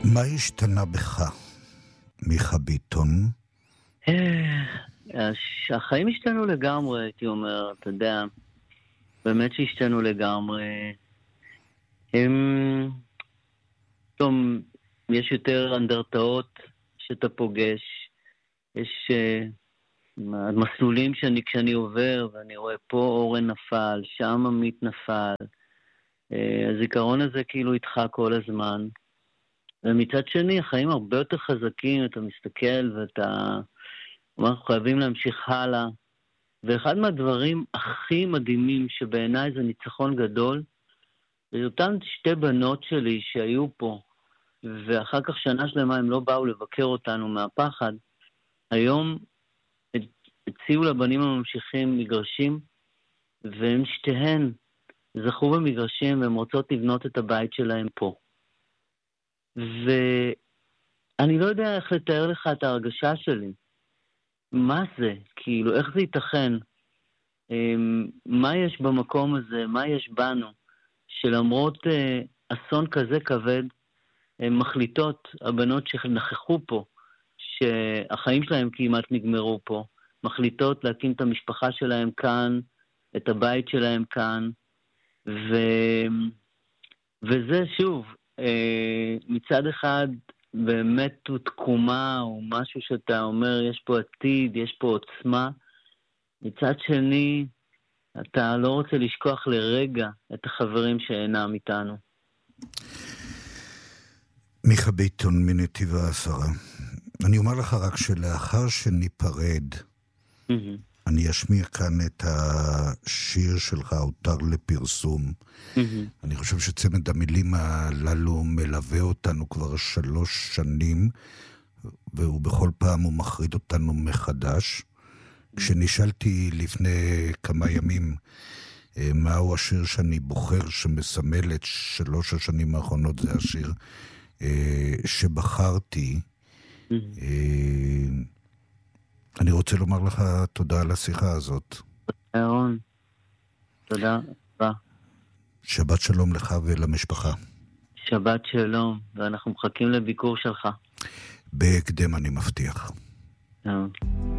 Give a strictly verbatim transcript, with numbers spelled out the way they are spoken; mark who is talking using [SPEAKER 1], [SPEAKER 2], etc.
[SPEAKER 1] מה השתנה בך, מיכה ביטון?
[SPEAKER 2] החיים השתנו לגמרי, הייתי אומר, אתה יודע, באמת שהשתנו לגמרי. הם... פתאום יש יותר אנדרטאות שאתה פוגש, יש uh, מסלולים שאני, כשאני עובר, ואני רואה פה אורן נפל, שם עמית נפל. Uh, הזיכרון הזה כאילו איתך כל הזמן. ומצד שני, החיים הרבה יותר חזקים, אתה מסתכל ואתה... אנחנו חייבים להמשיך הלאה. ואחד מהדברים הכי מדהימים שבעיניי זה ניצחון גדול, זה אותן שתי בנות שלי שהיו פה, ואחר כך שנה שלמה הם לא באו לבקר אותנו מהפחד, היום הציעו לבנים הממשיכים מגרשים, והם שתיהן זכו במגרשים, והם רוצות לבנות את הבית שלהם פה. ואני לא יודע איך לתאר לך את ההרגשה שלי. מה זה? כאילו, איך זה ייתכן? מה יש במקום הזה? מה יש בנו? שלמרות אסון כזה כבד, הן מחליטות, הבנות שנכחו פה, שהחיים שלהם כמעט נגמרו פה, מחליטות להקים את המשפחה שלהם כאן, את הבית שלהם כאן, ו... וזה שוב, מצד אחד באמת הוא תקומה, או משהו שאתה אומר, יש פה עתיד, יש פה עוצמה, מצד שני, אתה לא רוצה לשכוח לרגע את החברים שאינם איתנו.
[SPEAKER 1] מיכה ביטון מנתיב העשרה. אני אומר לך רק שלאחר שניפרד, mm-hmm. אני אשמיע כאן את השיר שלך, הותר לפרסום. Mm-hmm. אני חושב שצמד המילים הללו מלווה אותנו כבר שלוש שנים, והוא בכל פעם הוא מחריד אותנו מחדש. כשנשאלתי לפני כמה ימים מהו השיר שאני בוחר שמסמל את שלוש השנים האחרונות, זה השיר שבחרתי. אני רוצה לומר לך תודה על השיחה הזאת.
[SPEAKER 2] אהרון, תודה רבה.
[SPEAKER 1] שבת שלום לך ולמשפחה.
[SPEAKER 2] שבת שלום, ואנחנו מחכים לביקור שלך.
[SPEAKER 1] בהקדם אני מבטיח.
[SPEAKER 2] אהרון.